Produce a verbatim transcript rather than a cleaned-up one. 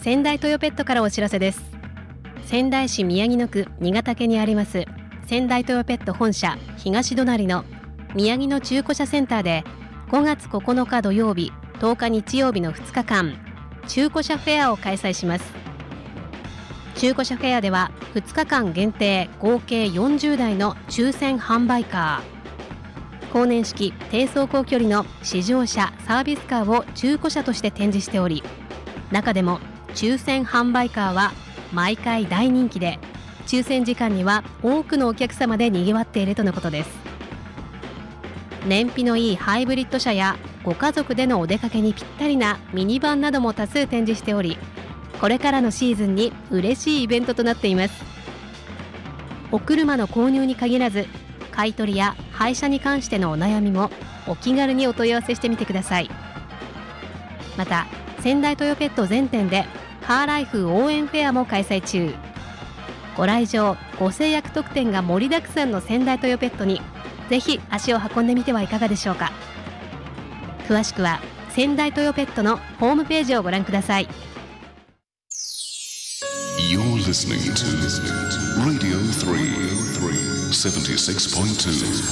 仙台トヨペットからお知らせです。仙台市宮城野区新潟家にあります仙台トヨペット本社東隣の宮城野中古車センターでごがつここのか土曜日、とおか日曜日のふつかかん中古車フェアを開催します。中古車フェアではふつかかん限定合計よんじゅうだいの抽選販売カー、後年式低走行距離の試乗車サービスカーを中古車として展示しており、中でも抽選販売カーは毎回大人気で、抽選時間には多くのお客様で賑わっているとのことです。燃費のいいハイブリッド車やご家族でのお出かけにぴったりなミニバンなども多数展示しており、これからのシーズンに嬉しいイベントとなっています。お車の購入に限らず、買い取りや廃車に関してのお悩みもお気軽にお問い合わせしてみてください。また仙台トヨペット全店でカーライフ応援フェアも開催中。ご来場ご制約特典が盛りだくさんの仙台トヨペットにぜひ足を運んでみてはいかがでしょうか。詳しくは仙台トヨペットのホームページをご覧ください。 You're listening to Radio スリー セブンティシックスポイントツー